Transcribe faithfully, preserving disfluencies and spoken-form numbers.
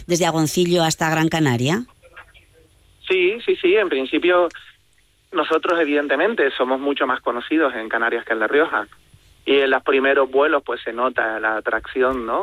desde Agoncillo hasta Gran Canaria? Sí, sí, sí, en principio nosotros evidentemente somos mucho más conocidos en Canarias que en La Rioja. Y en los primeros vuelos pues se nota la atracción, ¿no?